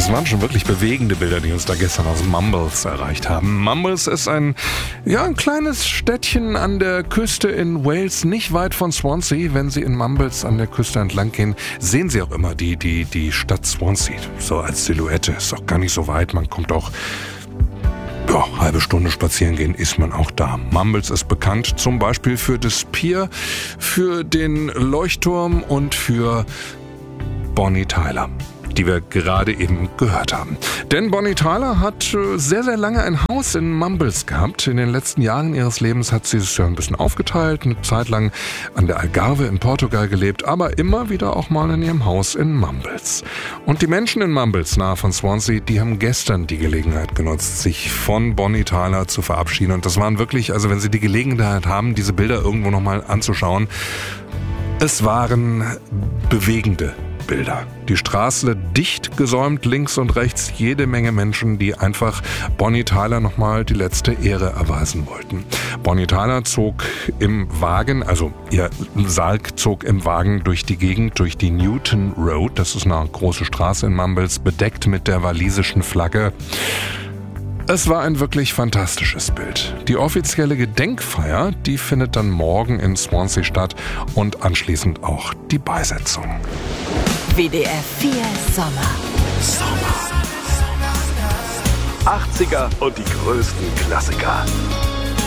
Das waren schon wirklich bewegende Bilder, die uns da gestern aus Mumbles erreicht haben. Mumbles ist ein kleines Städtchen an der Küste in Wales, nicht weit von Swansea. Wenn Sie in Mumbles an der Küste entlang gehen, sehen Sie auch immer die Stadt Swansea. So als Silhouette, ist auch gar nicht so weit. Man kommt auch halbe Stunde spazieren gehen, ist man auch da. Mumbles ist bekannt zum Beispiel für das Pier, für den Leuchtturm und für Bonnie Tyler, die wir gerade eben gehört haben. Denn Bonnie Tyler hat sehr, sehr lange ein Haus in Mumbles gehabt. In den letzten Jahren ihres Lebens hat sie es ja ein bisschen aufgeteilt, eine Zeit lang an der Algarve in Portugal gelebt, aber immer wieder auch mal in ihrem Haus in Mumbles. Und die Menschen in Mumbles, nahe von Swansea, die haben gestern die Gelegenheit genutzt, sich von Bonnie Tyler zu verabschieden. Und das waren wirklich, also wenn Sie die Gelegenheit haben, diese Bilder irgendwo nochmal anzuschauen, es waren bewegende Bilder. Die Straße dicht gesäumt, links und rechts jede Menge Menschen, die einfach Bonnie Tyler nochmal die letzte Ehre erweisen wollten. Bonnie Tyler zog im Wagen, also ihr Sarg zog im Wagen durch die Gegend, durch die Newton Road. Das ist eine große Straße in Mumbles, bedeckt mit der walisischen Flagge. Es war ein wirklich fantastisches Bild. Die offizielle Gedenkfeier, die findet dann morgen in Swansea statt und anschließend auch die Beisetzung. WDR 4 Sommer. 80er und die größten Klassiker.